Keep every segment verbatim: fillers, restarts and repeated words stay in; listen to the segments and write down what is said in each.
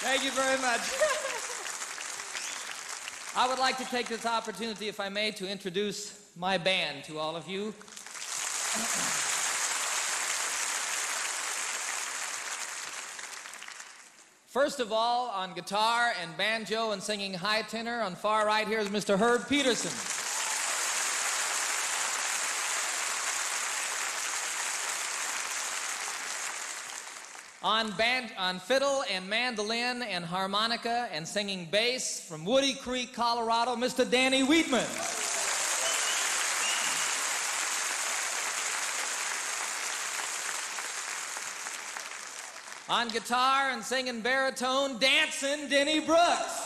Thank you very much. I would like to take this opportunity, if I may, to introduce my band to all of you. First of all, on guitar and banjo and singing high tenor, on far right here is Mister Herb Peterson. On, band, on fiddle and mandolin and harmonica and singing bass from Woody Creek, Colorado, Mister Danny Wheatman. On guitar and singing baritone, dancing, Denny Brooks.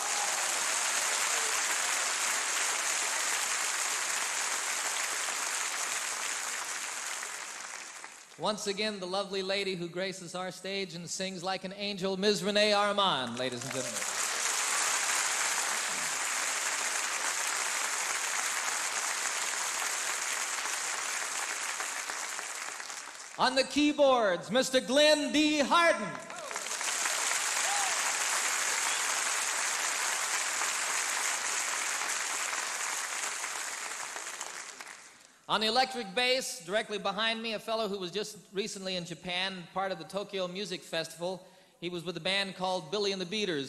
Once again, the lovely lady who graces our stage and sings like an angel, Miz Renee Armand, ladies and gentlemen. On the keyboards, Mister Glenn D. Harden. On the electric bass, directly behind me, a fellow who was just recently in Japan, part of the Tokyo Music Festival. He was with a band called Billy and the Beaters.